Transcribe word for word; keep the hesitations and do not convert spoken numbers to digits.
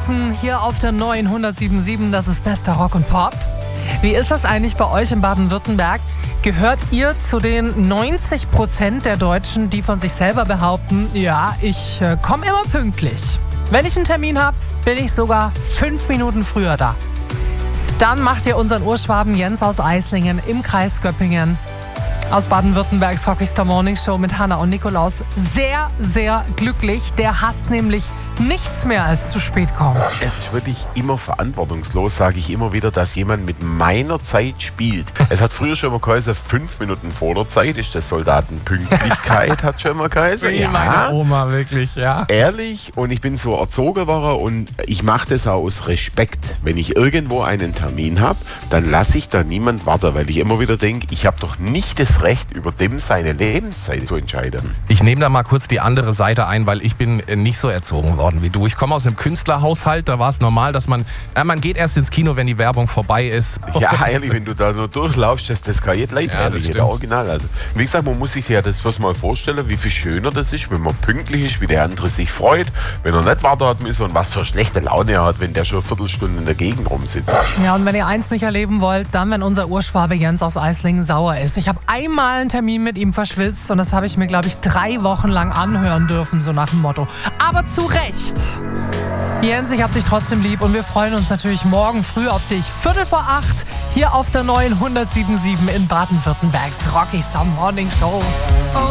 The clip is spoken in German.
treffen hier auf der neuen hundertsieben Komma sieben. Das ist bester Rock und Pop. Wie ist das eigentlich bei euch in Baden-Württemberg? Gehört ihr zu den neunzig Prozent der Deutschen, die von sich selber behaupten, ja, ich äh, komme immer pünktlich. Wenn ich einen Termin habe, bin ich sogar fünf Minuten früher da. Dann macht ihr unseren Urschwaben Jens aus Eislingen im Kreis Göppingen aus Baden-Württembergs Rockstar Morning Show mit Hanna und Nikolaus sehr, sehr glücklich. Der hasst nämlich nichts mehr als zu spät kommen. Es ist wirklich immer verantwortungslos, sage ich immer wieder, dass jemand mit meiner Zeit spielt. Es hat früher schon immer geheißen, fünf Minuten vor der Zeit ist das Soldatenpünktlichkeit, hat schon immer geheißen. Wie meine Oma, wirklich, ja. Ehrlich, und ich bin so erzogen worden und ich mache das auch aus Respekt. Wenn ich irgendwo einen Termin habe, dann lasse ich da niemand warten, weil ich immer wieder denke, ich habe doch nicht das Recht, über dem seine Lebenszeit zu entscheiden. Ich nehme da mal kurz die andere Seite ein, weil ich bin nicht so erzogen worden wie du. Ich komme aus einem Künstlerhaushalt, da war es normal, dass man, äh, man geht erst ins Kino, wenn die Werbung vorbei ist. Ja, ehrlich, wenn du da nur durchlaufst, das, das kann jetzt leid, ja, ehrlich, das Original. Also, wie gesagt, man muss sich ja das was mal vorstellen, wie viel schöner das ist, wenn man pünktlich ist, wie der andere sich freut, wenn er nicht warten hat müssen und was für schlechte Laune er hat, wenn der schon eine Viertelstunde in der Gegend rumsitzt. Ja, und wenn ihr eins nicht erleben wollt, dann, wenn unser Urschwabe Jens aus Eislingen sauer ist. Ich habe einmal einen Termin mit ihm verschwitzt und das habe ich mir, glaube ich, drei Wochen lang anhören dürfen, so nach dem Motto. Aber zu Recht. Jens, ich hab dich trotzdem lieb und wir freuen uns natürlich morgen früh auf dich. Viertel vor acht hier auf der neuen hundertsieben Komma sieben in Baden-Württembergs Rockstar Morning Show. Oh.